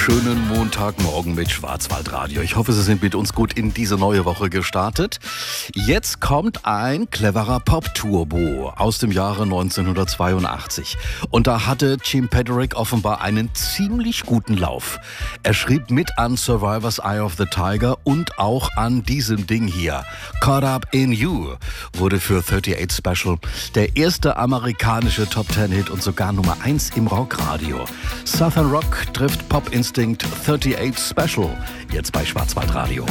Schönen Montagmorgen mit Schwarzwaldradio. Ich hoffe, Sie sind mit uns gut in diese neue Woche gestartet. Jetzt kommt ein cleverer Pop-Turbo aus dem Jahre 1982. Und da hatte Jim Patrick offenbar einen ziemlich guten Lauf. Er schrieb mit an Survivor's Eye of the Tiger und auch an diesem Ding hier. Caught Up in You wurde für 38 Special der erste amerikanische Top-10-Hit und sogar Nummer 1 im Rockradio. Southern Rock trifft Pop Instinct 38 Special, jetzt bei Schwarzwaldradio.